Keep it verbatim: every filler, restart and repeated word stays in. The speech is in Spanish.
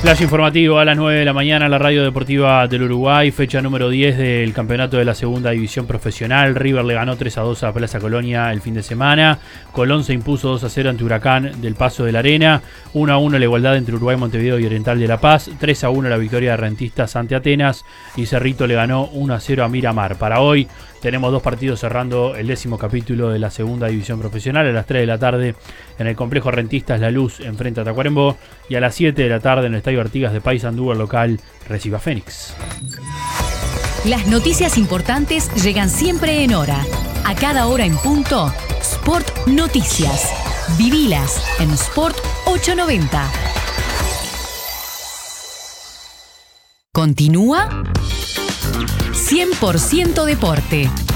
Flash informativo a las nueve de la mañana, la radio deportiva del Uruguay, fecha número diez del campeonato de la segunda división profesional. River le ganó tres a dos a Plaza Colonia el fin de semana. Colón se impuso dos a cero ante Huracán del Paso de la Arena. uno a uno la igualdad entre Uruguay, Montevideo y Oriental de La Paz. tres a uno la victoria de Rentistas ante Atenas. Y Cerrito le ganó uno a cero a Miramar. Para hoy tenemos dos partidos cerrando el décimo capítulo de la segunda división profesional. A las tres de la tarde en el complejo Rentistas La Luz enfrenta a Tacuarembó. Y a las siete de la tarde en el estadio Artigas de Paysandú, el local recibe a Fénix. Las noticias importantes llegan siempre en hora. A cada hora en punto, Sport Noticias. Vivilas en Sport ochocientos noventa. Continúa cien por ciento Deporte.